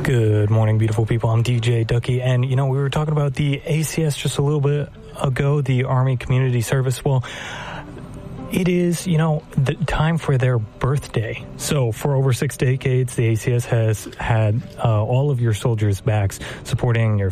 Good morning, beautiful people. I'm DJ Ducky, and we were talking about the ACS just a little bit ago, the Army Community Service. Well, it is, the time for their birthday. So for over 6 decades, the ACS has had all of your soldiers' backs, supporting your